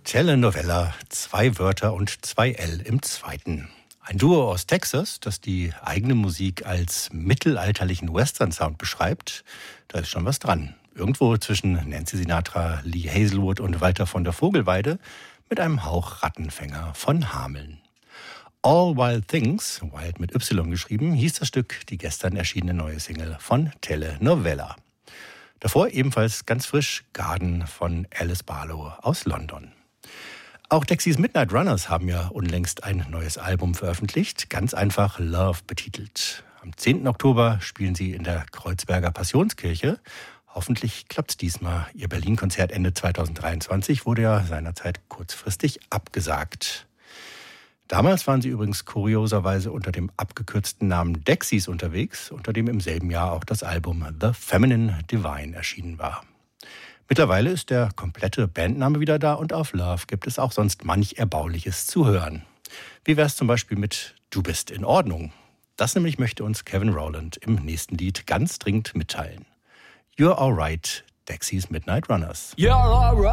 Telenovela, 2 Wörter und 2 L im zweiten. Ein Duo aus Texas, das die eigene Musik als mittelalterlichen Western-Sound beschreibt, da ist schon was dran. Irgendwo zwischen Nancy Sinatra, Lee Hazelwood und Walter von der Vogelweide mit einem Hauch Rattenfänger von Hameln. All Wild Things, Wild mit Y geschrieben, hieß das Stück, die gestern erschienene neue Single von Telenovela. Davor ebenfalls ganz frisch Garden von Alice Barlow aus London. Auch Dexys Midnight Runners haben ja unlängst ein neues Album veröffentlicht, ganz einfach Love betitelt. Am 10. Oktober spielen sie in der Kreuzberger Passionskirche. Hoffentlich klappt's diesmal. Ihr Berlin-Konzert Ende 2023 wurde ja seinerzeit kurzfristig abgesagt. Damals waren sie übrigens kurioserweise unter dem abgekürzten Namen Dexys unterwegs, unter dem im selben Jahr auch das Album The Feminine Divine erschienen war. Mittlerweile ist der komplette Bandname wieder da und auf Love gibt es auch sonst manch Erbauliches zu hören. Wie wär's zum Beispiel mit Du bist in Ordnung? Das nämlich möchte uns Kevin Rowland im nächsten Lied ganz dringend mitteilen. You're Alright, Dexys Midnight Runners. You're alright.